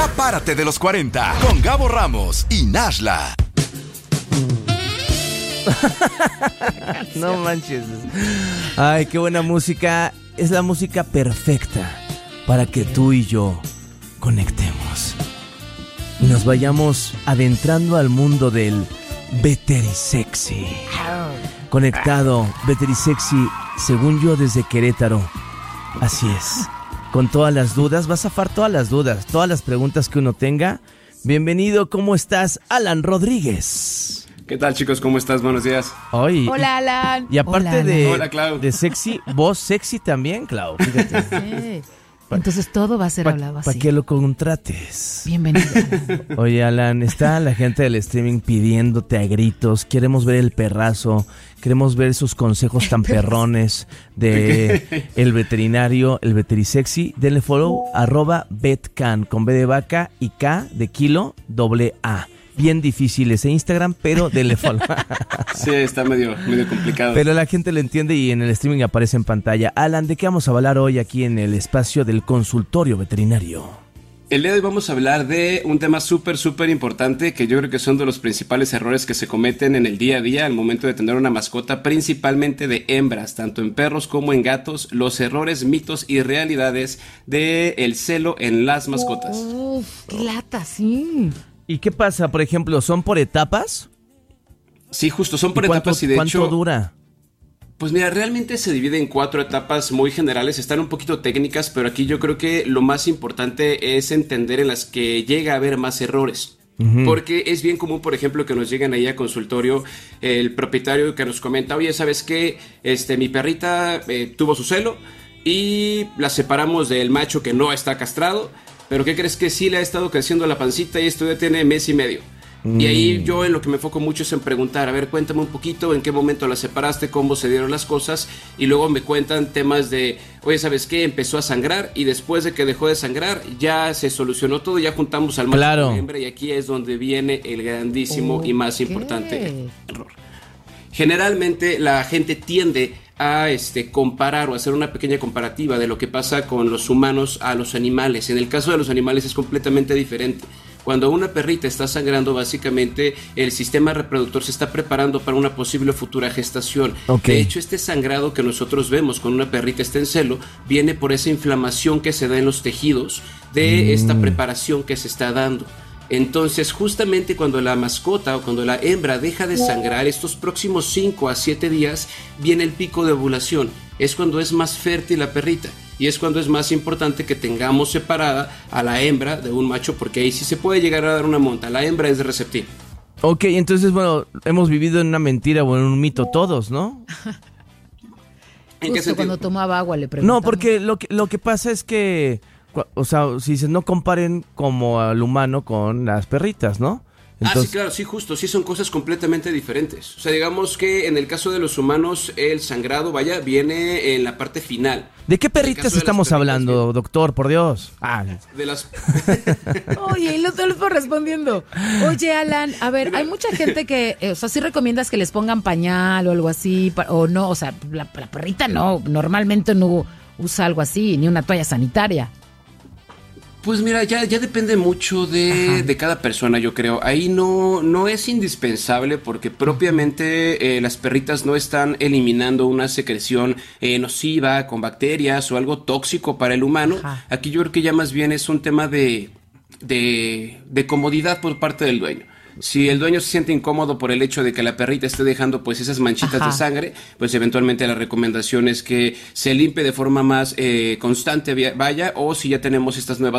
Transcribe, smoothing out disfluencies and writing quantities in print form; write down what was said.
Ya párate de los 40 con Gabo Ramos y Nashla. No manches. Ay, qué buena música. Es la música perfecta para que tú y yo conectemos y nos vayamos adentrando al mundo del Veterisexy. Conectado, Veterisexy, según yo, desde Querétaro. Así es. Con todas las dudas, va a zafar todas las dudas, todas las preguntas que uno tenga. Bienvenido, ¿cómo estás? Alan Rodríguez. ¿Qué tal, chicos? ¿Cómo estás? Buenos días. Hoy, Hola, Alan. y aparte Hola, Clau. de sexy, voz sexy también, Clau. Fíjate. Sí. Entonces todo va a ser hablado así. Para que lo contrates. Bienvenido, Alan. Oye, Alan, está la gente del streaming pidiéndote a gritos. Queremos ver el perrazo. Queremos ver esos consejos tan perrones de el veterinario, el Veterisexy. Denle follow, @betcan, con B de vaca y K de kilo, AA. Bien difícil ese Instagram, pero denle follow. Sí, está medio complicado. Pero la gente lo entiende y en el streaming aparece en pantalla. Alan, ¿de qué vamos a hablar hoy aquí en el espacio del consultorio veterinario? El día de hoy vamos a hablar de un tema súper importante que yo creo que son de los principales errores que se cometen en el día a día al momento de tener una mascota, principalmente de hembras, tanto en perros como en gatos, los errores, mitos y realidades del celo en las mascotas. Uf, qué lata, sí. ¿Y qué pasa? Por ejemplo, ¿son por etapas? Sí, justo, son por ¿Y etapas y de hecho... ¿Cuánto dura? Pues mira, realmente se divide en 4 etapas muy generales, están un poquito técnicas, pero aquí yo creo que lo más importante es entender en las que llega a haber más errores. Porque es bien común, por ejemplo, que nos lleguen ahí a consultorio el propietario que nos comenta, oye, ¿sabes qué? Mi perrita tuvo su celo y la separamos del macho que no está castrado, pero ¿qué crees? Que sí le ha estado creciendo la pancita y esto ya tiene mes y medio. Y ahí yo en lo que me enfoco mucho es en preguntar, a ver, cuéntame un poquito en qué momento la separaste, cómo se dieron las cosas, y luego me cuentan temas de, oye, ¿sabes qué? Empezó a sangrar y después de que dejó de sangrar ya se solucionó todo, ya juntamos al macho con la hembra, y aquí es donde viene el grandísimo y más importante error. Generalmente la gente tiende a comparar o hacer una pequeña comparativa de lo que pasa con los humanos a los animales. En el caso de los animales es completamente diferente. Cuando una perrita está sangrando, básicamente el sistema reproductor se está preparando para una posible futura gestación. Okay. De hecho, este sangrado que nosotros vemos cuando una perrita está en celo viene por esa inflamación que se da en los tejidos de esta preparación que se está dando. Entonces, justamente cuando la mascota o cuando la hembra deja de sangrar, estos próximos 5 a 7 días viene el pico de ovulación. Es cuando es más fértil la perrita. Y es cuando es más importante que tengamos separada a la hembra de un macho, porque ahí sí se puede llegar a dar una monta. La hembra es receptiva. Ok, entonces, bueno, hemos vivido en una mentira o en un mito todos, ¿no? ¿En qué Justo sentido? cuando tomaba agua le preguntamos. No, porque lo que pasa es que, o sea, si dices, no comparen como al humano con las perritas, ¿no? Entonces, Sí, claro, sí, justo, sí son cosas completamente diferentes. O sea, digamos que en el caso de los humanos, el sangrado, viene en la parte final. ¿de qué perritas estamos hablando, doctor? Por Dios. De las... Oye, y lo estoy respondiendo. Oye, Alan, a ver, hay mucha gente que, o sea, sí recomiendas que les pongan pañal o algo así, o no, o sea, la perrita no, normalmente no usa algo así, ni una toalla sanitaria. Pues mira, ya depende mucho de cada persona, yo creo. Ahí no es indispensable porque propiamente las perritas no están eliminando una secreción nociva con bacterias o algo tóxico para el humano. Ajá. Aquí yo creo que ya más bien es un tema de comodidad por parte del dueño. Si el dueño se siente incómodo por el hecho de que la perrita esté dejando pues esas manchitas de sangre, pues eventualmente la recomendación es que se limpie de forma más constante, o si ya tenemos estas nuevas